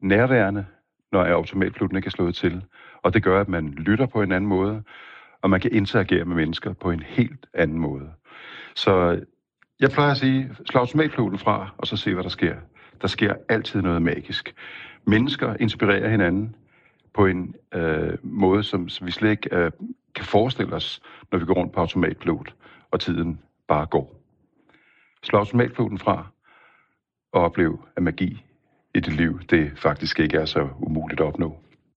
nærværende, når automatpiloten ikke er slået til. Og det gør, at man lytter på en anden måde, og man kan interagere med mennesker på en helt anden måde. Så jeg plejer at sige, slå automatpiloten fra, og så se, hvad der sker. Der sker altid noget magisk. Mennesker inspirerer hinanden på en måde, som vi slet ikke kan forestille os, når vi går rundt på automatpilot, og tiden bare går. Slå automatpiloten fra, og oplev, at magi i dit liv, det faktisk ikke er så umuligt at opnå.